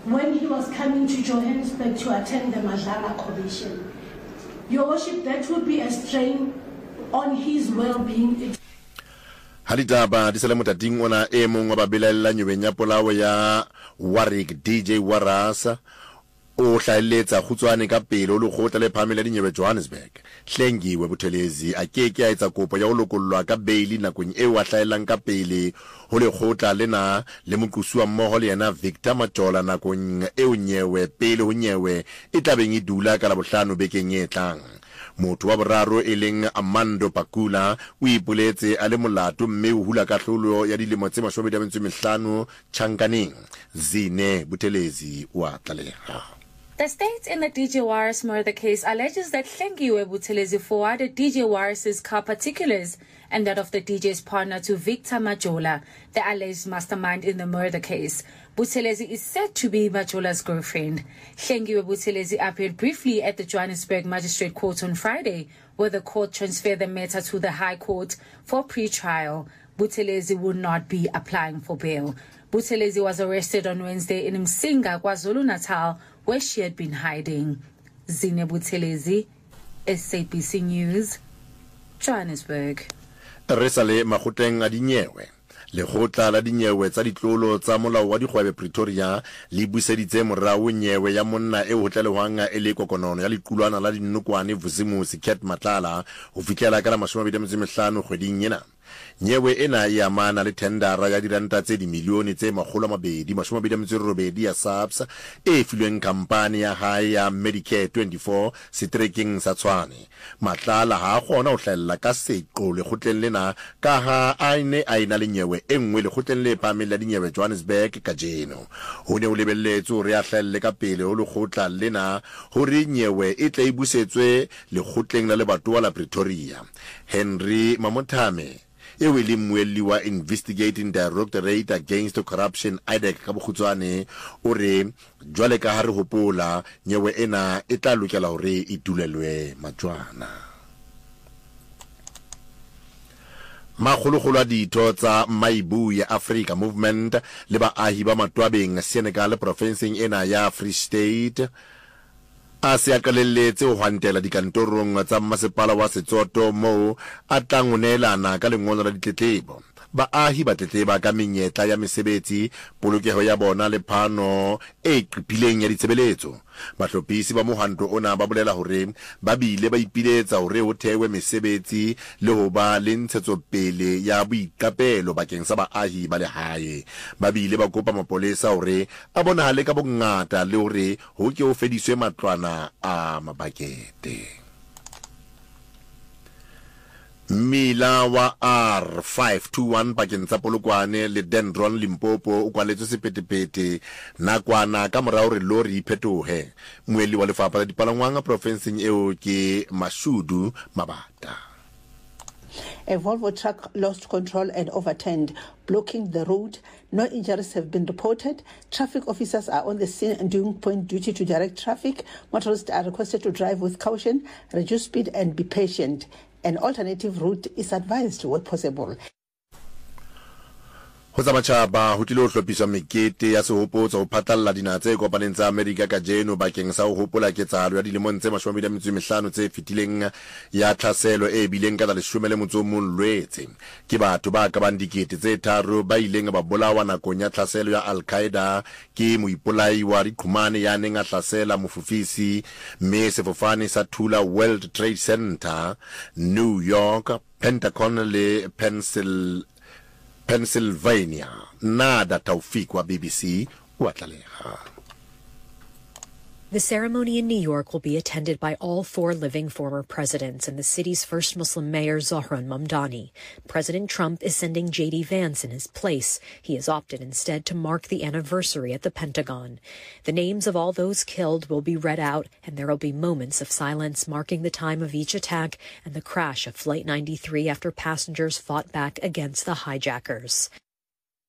when he was coming to Johannesburg to attend the Madlala Commission. Your Worship, that would be a strain on his well-being. Halitaba disele motating ona e mong wa babelaela nyobeng ya polao ya Warwick DJ Warasa o hlaeletsa khutswane ka pele o lekgotla le phamela dinyewe Johannesburg. Hlengiwe Buthelezi a keke a etsa kopo ya ho lokollwa ka bail nakong eo a hlaelang ka pele ho lekgotla lena le moqosuwa mmoho le yena Victor Majola nakong eo nyewe pele ho nyewe e tlabeng e dula ka la bohlano bekeng e tlang. Motho wa boraro e leng Amando Pakula o ipoletse a le molato mme o hula kahlolo ya dilemo tse 25 Chankaneng. Zine Buthelezi wa tlaleha. The state in the DJ Waris murder case alleges that Hlengiwe Buthelezi forwarded DJ Waris's car particulars and that of the DJ's partner to Victor Majola, the alleged mastermind in the murder case. Buthelezi is said to be Majola's girlfriend. Hlengiwe Buthelezi appeared briefly at the Johannesburg Magistrate Court on Friday, where the court transferred the matter to the High Court for pre-trial. Buthelezi would not be applying for bail. Buthelezi was arrested on Wednesday in Msinga, KwaZulu-Natal, where she had been hiding. Zine Buthelezi, SABC News, Johannesburg. Resale makgoteng a dinyewe. Lekgotla la dinyewe tsa ditlolo tsa molao wa dikgwebe Pretoria le buseditse morao nyewe ya monna e ho tlalehwang e le kokonono ya lequlwana la dinokwane Vusimusi Cat Matlala ho fihlela ka la 25 kgweding ena. Nyewe ena e amana le tendara ya diranta tse dimilione tse 228 ya SAPS e filweng kampani ya hae ya Medicare 24 setrekeng sa Tshwane. Matlala ha gona ho hlella ka seqo le khotleng lena ka ha aine aina le nyewe engwe le khotleng le pamela dinyewe Johannesburg ka jeno. Ho ne o lebelletse re a hlelle ka pele ho le khotla lena hore nyewe e tla ibusetswe le khotleng la lebatowa la Pretoria. Henry Mamothame eo e le mmuelli wa Investigating Directorate Against Corruption IDEC ka bokhutswane o re jwale ka ha re hopola nyewe ena e tla lokela hore e tulelwe matjwana. Makgolokgolo a ditho tsa Maibu ya Africa Movement le baahi ba matwabeng Senegal provinceng ena ya Free State a se akalelletse ho hwantela dikantorong tsa masepala wa Setsoto moo a tlangonelana ka lengolo la ditletlebo. Baahi ba tletleba ka menyetla ya mesebetsi, polokeho ya bona le phano e qipileng ya ditshebeletso. Bahlophisi ba mohanto ona ba bolela hore ba bile ba ipiletsa hore ho thewe mesebetsi le ho ba le ntshetsopele ya boiqapelo bakeng sa baahi ba lehae. Ba bile ba kopa mapolesa hore a bonahale ka bongata le hore ho ke ho fediswe matlwana a mabakete. Mila wa R521 bakeng tsa Polokwane le Dendron Limpopo o kwaletswe sepetepete nakwana ka morao re lori iphetohe. Moeli wa lefapha la dipalangwang provinceng eo ke Mashudu Mabata. A Volvo truck lost control and overturned, blocking the road. No injuries have been reported. Traffic officers are on the scene and doing point duty to direct traffic. Motorists are requested to drive with caution, reduce speed and be patient. An alternative route is advised where possible. Ho tsamachaba ho tlilo hlophiswa mekete ya sehopotso ho phatlalla dinaha tse kopaneng tsa Amerika ka jeno bakeng sa ho hopola ketsahalo ya dilemong tse 25 tse fetileng ya tlhaselo e bileng ka 11 Lwetse. Ke batho ba ka bang dikete tse 3 ba ileng ba bolawa nakong ya tlhaselo ya Al-Qaeda ke moipolai wa diqhumane ya neng a tlhasela mofufisi mme sefofane sa Thula World Trade Center, New York, Pentagon le Pennsylvania. Nada Taufik wa BBC watlaleha. The ceremony in New York will be attended by all 4 living former presidents and the city's first Muslim mayor, Zohran Mamdani. President Trump is sending J.D. Vance in his place. He has opted instead to mark the anniversary at the Pentagon. The names of all those killed will be read out, and there will be moments of silence marking the time of each attack and the crash of Flight 93 after passengers fought back against the hijackers.